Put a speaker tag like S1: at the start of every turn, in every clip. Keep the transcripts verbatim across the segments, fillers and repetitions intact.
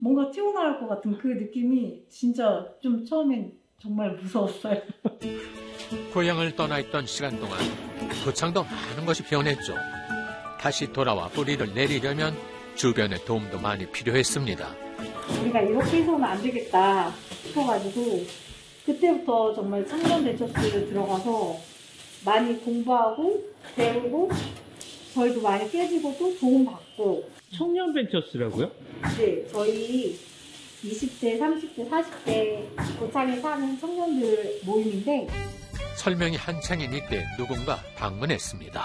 S1: 뭔가 튀어나올 것 같은 그 느낌이 진짜 좀 처음엔 정말 무서웠어요.
S2: 고향을 떠나 있던 시간 동안 고창도 많은 것이 변했죠. 다시 돌아와 뿌리를 내리려면 주변의 도움도 많이 필요했습니다.
S1: 우리가 이렇게 해서는 안 되겠다 싶어가지고 그때부터 정말 청년 벤처스를 들어가서 많이 공부하고 배우고 저희도 많이 깨지고 또 도움받고.
S3: 청년 벤처스라고요?
S1: 네, 저희 이십 대, 삼십 대, 사십 대 고창에 사는 청년들 모임인데
S2: 설명이 한창인 이때 누군가 방문했습니다.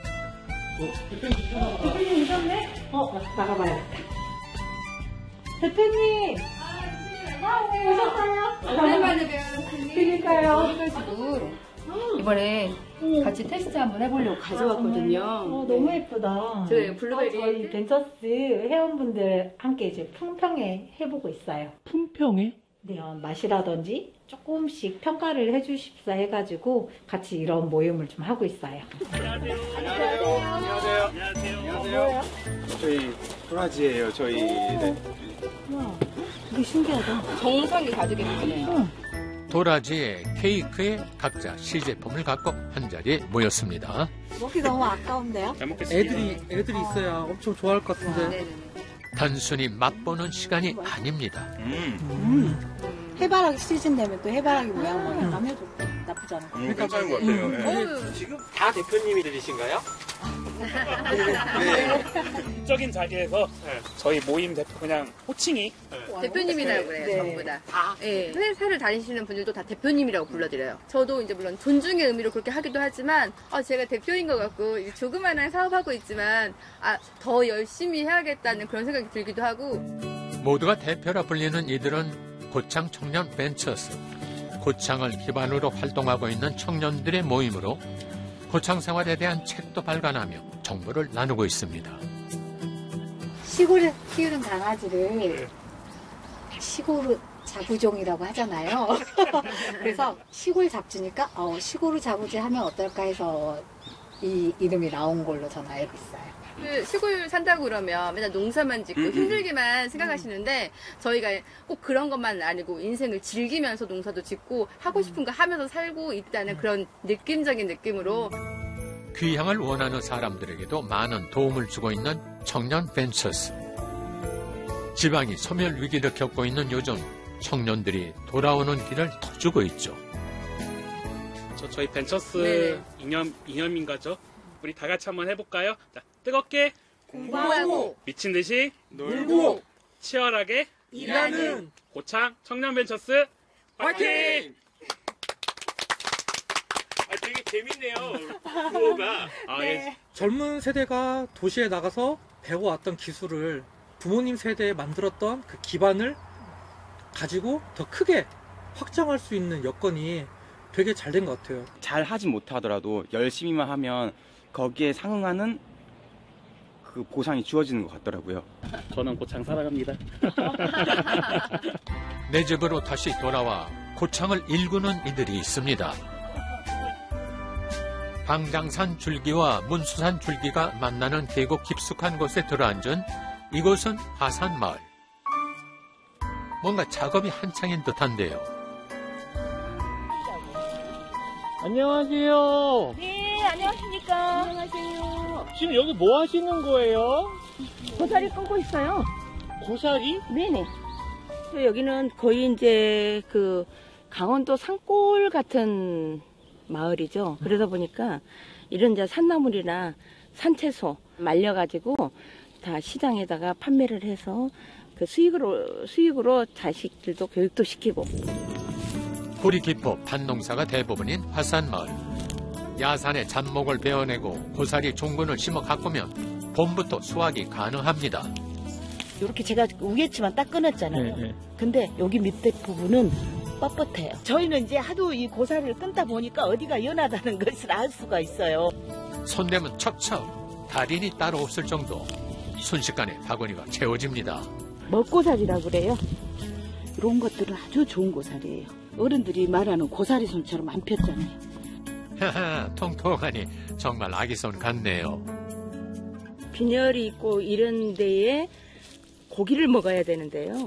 S1: 어, 대표님 오셨네? 어, 나가봐야겠다. 대표님! 아, 네, 오셨어요?
S4: 오랜만에 뵈는
S1: 그니까요.
S4: 그래가지고 이번에 같이 테스트 한번 해보려고 가져왔거든요.
S1: 어, 너무 예쁘다.
S4: 네, 블루베리.
S1: 어, 저희 벤처스 회원분들 함께 이제 품평회 해보고 있어요.
S3: 품평회?
S1: 네, 어, 맛이라든지 조금씩 평가를 해주십사 해가지고 같이 이런 모임을 좀 하고 있어요.
S5: 안녕하세요. 안녕하세요. 안녕하세요. 안녕하세요. 저희 도라지예요. 저희. 네.
S1: 와, 되게 신기하다.
S4: 정성이 가득 있네요.
S2: 도라지에 케이크에 각자 시제품을 갖고 한자리에 모였습니다.
S1: 먹기 너무 아까운데요?
S5: 잘 먹겠습니다.
S3: 애들이, 애들이 있어야 엄청 좋아할 것 같은데.
S4: 네네네.
S2: 단순히 맛보는 시간이 아닙니다.
S5: 음.
S6: 음. 해바라기 시즌 되면 또 해바라기 모양 뭐 약간 해도 나쁘지 않을 것
S5: 음, 괜찮은 것 같아요.
S3: 음.
S5: 네.
S7: 지금 다 대표님들이신가요?
S5: 네.
S8: 적인 자리에서 저희 모임 대표 그냥 호칭이
S4: 대표님이라고 그래요,
S6: 네.
S4: 전부 다. 네. 회사를 다니시는 분들도 다 대표님이라고 불러드려요. 저도 이제 물론 존중의 의미로 그렇게 하기도 하지만, 아, 제가 대표인 것 같고, 이제 조그마한 사업하고 있지만, 아, 더 열심히 해야겠다는 그런 생각이 들기도 하고.
S2: 모두가 대표라 불리는 이들은 고창 청년 벤처스, 고창을 기반으로 활동하고 있는 청년들의 모임으로 고창 생활에 대한 책도 발간하며 정보를 나누고 있습니다.
S6: 시골에 키우는 강아지를 시골 자부종이라고 하잖아요. 그래서 시골 잡주니까 어, 시골 자부지 하면 어떨까 해서 이 이름이 나온 걸로 저는 알고 있어요.
S4: 그 시골 산다고 그러면 맨날 농사만 짓고 힘들게만 생각하시는데 저희가 꼭 그런 것만 아니고 인생을 즐기면서 농사도 짓고 하고 싶은 거 하면서 살고 있다는 그런 느낌적인 느낌으로
S2: 귀향을 원하는 사람들에게도 많은 도움을 주고 있는 청년 벤처스. 지방이 소멸 위기를 겪고 있는 요즘 청년들이 돌아오는 길을 터주고 있죠.
S8: 저 저희 벤처스
S4: 네네.
S8: 이념 이념인가죠? 우리 다 같이 한번 해볼까요? 자, 뜨겁게
S4: 공부하고
S8: 미친 듯이
S5: 놀고
S8: 치열하게
S7: 일하는
S8: 고창 청년 벤처스 파이팅!
S7: 아, 되게 재밌네요. 구호가.
S8: 아, 예.
S3: 젊은 세대가 도시에 나가서 배워왔던 기술을 부모님 세대에 만들었던 그 기반을 가지고 더 크게 확장할 수 있는 여건이 되게 잘 된 것 같아요.
S9: 잘 하지 못하더라도 열심히만 하면 거기에 상응하는 그 보상이 주어지는 것 같더라고요.
S8: 저는 고창 사랑합니다.
S2: 내 집으로 다시 돌아와 고창을 일구는 이들이 있습니다. 방장산 줄기와 문수산 줄기가 만나는 계곡 깊숙한 곳에 들어앉은 이곳은 화산마을. 뭔가 작업이 한창인 듯한데요.
S3: 안녕하세요.
S10: 네, 안녕하십니까. 안녕하세요.
S3: 지금 여기 뭐 하시는 거예요?
S10: 고사리 끊고 있어요.
S3: 고사리?
S10: 네네. 여기는 거의 이제 그 강원도 산골 같은 마을이죠. 그러다 보니까 이런 이제 산나물이나 산채소 말려가지고 다 시장에다가 판매를 해서 그 수익으로, 수익으로 자식들도 교육도 시키고.
S2: 뿌리 깊어 밭농사가 대부분인 화산마을. 야산의 잡목을 베어내고 고사리 종근을 심어 가꾸면 봄부터 수확이 가능합니다.
S11: 이렇게 제가 우겠지만 딱 끊었잖아요.
S3: 네, 네.
S11: 근데 여기 밑에 부분은 뻣뻣해요. 저희는 이제 하도 이 고사리를 끊다 보니까 어디가 연하다는 것을 알 수가 있어요.
S2: 손대면 척척 달인이 따로 없을 정도. 순식간에 바구니가 채워집니다.
S11: 먹고사리라고 그래요. 이런 것들은 아주 좋은 고사리예요. 어른들이 말하는 고사리 손처럼 안 폈잖아요.
S2: 하하, 통통하니 정말 아기 손 같네요.
S10: 빈혈이 있고 이런 데에 고기를 먹어야 되는데요.